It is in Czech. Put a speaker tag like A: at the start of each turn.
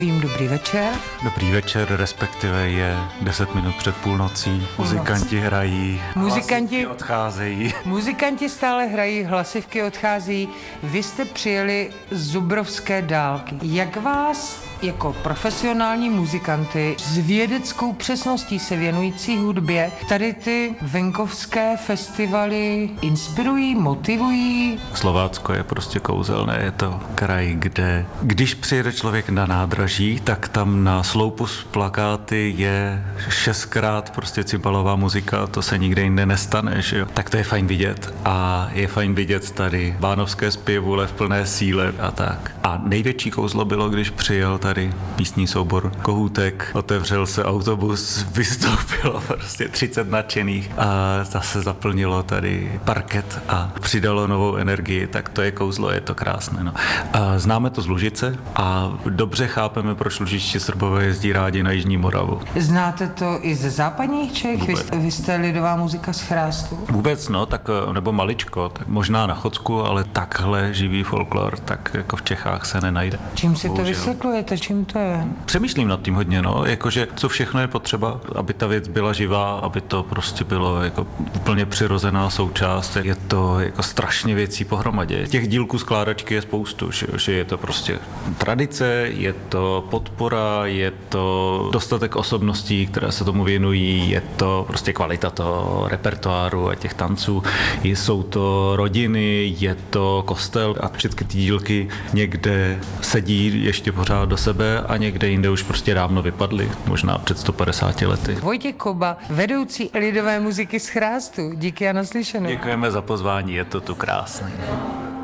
A: Dobrý večer.
B: Dobrý večer, respektive je 10 minut před půlnocí. Muzikanti hrají, hlasivky odcházejí.
A: Muzikanti stále hrají, hlasivky odchází. Vy jste přijeli z Zubrovské dálky. Jak vás jako profesionální muzikanty s vědeckou přesností se věnující hudbě tady ty venkovské festivaly inspirují, motivují?
B: Slovácko je prostě kouzelné, je to kraj, kde když přijede člověk na nádraží, tak tam na sloupu z plakáty je 6krát prostě cymbalová muzika, to se nikde jinde nestane, že jo? Tak to je fajn vidět a je fajn vidět tady bánovské zpěvule v plné síle a tak. A největší kouzlo bylo, když přijel tady místní soubor Kohoutek, otevřel se autobus, vystoupilo prostě 30 nadšených a zase zaplnilo tady parket a přidalo novou energii, tak to je kouzlo, je to krásné. No. A známe to z Lužice a dobře chápeme, proč lužičtí Srbové jezdí rádi na Jižní Moravu.
A: Znáte to i ze západních Čech? Vy jste lidová muzika z Chrástu?
B: Vůbec no, tak nebo maličko, tak možná na Chodsku, ale takhle živý folklor, tak jako v Čechách se nenajde.
A: Čím si to vysvětlujete? Čím to je?
B: Přemýšlím nad tím hodně, no, jakože co všechno je potřeba, aby ta věc byla živá, aby to prostě bylo jako úplně přirozená součást. Je to jako strašně věcí pohromadě. Těch dílků skládačky je spoustu, že je to prostě tradice, je to podpora, je to dostatek osobností, které se tomu věnují, je to prostě kvalita toho repertoáru a těch tanců, jsou to rodiny, je to kostel a všechny ty dílky někde sedí ještě pořád do sebe a někde jinde už prostě dávno vypadly, možná před 150 lety.
A: Vojtěch Koba, vedoucí lidové muziky z Chrástu. Díky a naslyšenou.
B: Děkujeme za pozvání, je to tu krásné.